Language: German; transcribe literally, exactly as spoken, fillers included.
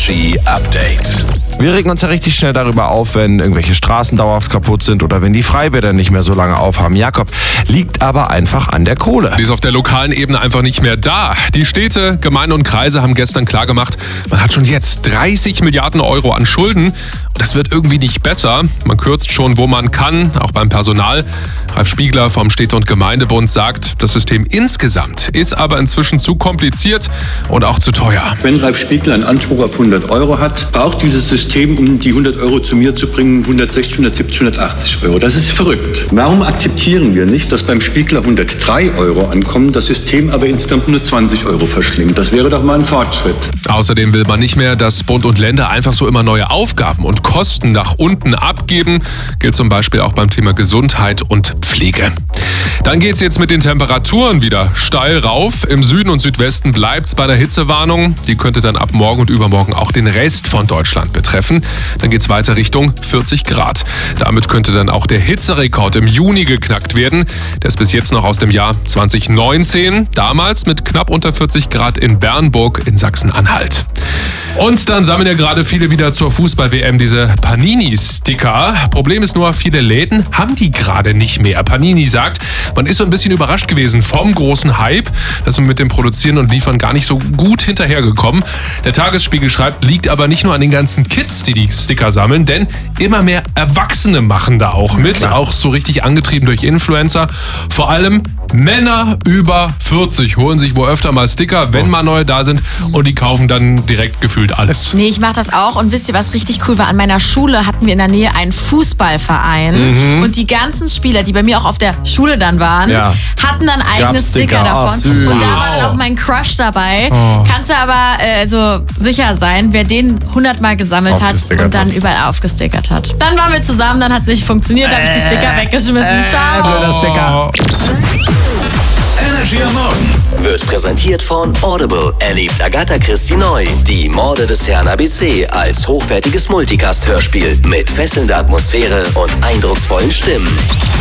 Energy Update. Wir regen uns ja richtig schnell darüber auf, wenn irgendwelche Straßen dauerhaft kaputt sind oder wenn die Freibäder nicht mehr so lange aufhaben. Jakob, liegt aber einfach an der Kohle. Die ist auf der lokalen Ebene einfach nicht mehr da. Die Städte, Gemeinden und Kreise haben gestern klargemacht, man hat schon jetzt dreißig Milliarden Euro an Schulden. Und das wird irgendwie nicht besser. Man kürzt schon, wo man kann, auch beim Personal. Ralf Spiegler vom Städte- und Gemeindebund sagt, das System insgesamt ist aber inzwischen zu kompliziert und auch zu teuer. Wenn Ralf Spiegler einen Anspruch auf hundert Euro hat, braucht dieses System, um die hundert Euro zu mir zu bringen, hundertsechzig, hundertsiebzig, hundertachtzig Euro. Das ist verrückt. Warum akzeptieren wir nicht, dass beim Spiegler hundertdrei Euro ankommen, das System aber insgesamt nur zwanzig Euro verschlingt? Das wäre doch mal ein Fortschritt. Außerdem will man nicht mehr, dass Bund und Länder einfach so immer neue Aufgaben und Kosten nach unten abgeben. Gilt zum Beispiel auch beim Thema Gesundheit und Pflege. Dann geht's jetzt mit den Temperaturen wieder steil rauf. Im Süden und Südwesten bleibt's bei einer Hitzewarnung. Die könnte dann ab morgen und übermorgen auch den Rest von Deutschland betreffen. Dann geht's weiter Richtung vierzig Grad. Damit könnte dann auch der Hitzerekord im Juni geknackt werden. Der ist bis jetzt noch aus dem Jahr zwanzig neunzehn. Damals mit knapp unter vierzig Grad in Bernburg in Sachsen-Anhalt. Und dann sammeln ja gerade viele wieder zur Fußball-W M diese Panini-Sticker. Problem ist nur, viele Läden haben die gerade nicht mehr. Panini sagt, man ist so ein bisschen überrascht gewesen vom großen Hype, dass man mit dem Produzieren und Liefern gar nicht so gut hinterhergekommen. Der Tagesspiegel schreibt, liegt aber nicht nur an den ganzen Kids, die die Sticker sammeln, denn immer mehr Erwachsene machen da auch mit, auch so richtig angetrieben durch Influencer. Vor allem Männer über vierzig holen sich wohl öfter mal Sticker, wenn mal neue da sind, und die kaufen dann direkt gefühlt alles. Nee, ich mach das auch, und wisst ihr, was richtig cool war? An meiner Schule hatten wir in der Nähe einen Fußballverein, mhm. und die ganzen Spieler, die bei mir auch auf der Schule dann waren, ja. hatten dann eigene Gab's Sticker, Sticker davon. Oh, und da war dann auch mein Crush dabei. Oh. Kannst du aber äh, so sicher sein, wer den hundertmal gesammelt hat und dann hat. überall aufgestickert hat. Dann waren wir zusammen, dann hat es nicht funktioniert, äh, habe ich die Sticker weggeschmissen. Äh, Ciao. Oh. Sticker. Energy am Morgen wird präsentiert von Audible. Erlebt Agatha Christie neu. Die Morde des Herrn A B C als hochwertiges Multicast-Hörspiel mit fesselnder Atmosphäre und eindrucksvollen Stimmen.